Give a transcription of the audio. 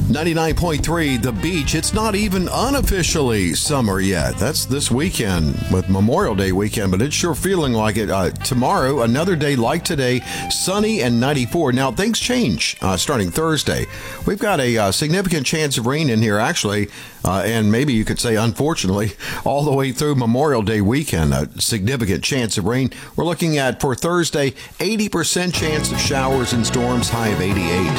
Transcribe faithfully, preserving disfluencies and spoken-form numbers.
ninety-nine point three The Beach. It's not even unofficially summer yet. That's this weekend with Memorial Day weekend, but it's sure feeling like it. Uh, tomorrow, another day like today, sunny and ninety-four. Now, things change uh, starting Thursday. We've got a uh, significant chance of rain in here, actually, uh, and maybe you could say, unfortunately, all the way through Memorial Day weekend. A significant chance of rain. We're looking at, for Thursday, eighty percent chance of showers and storms, high of eighty-eight.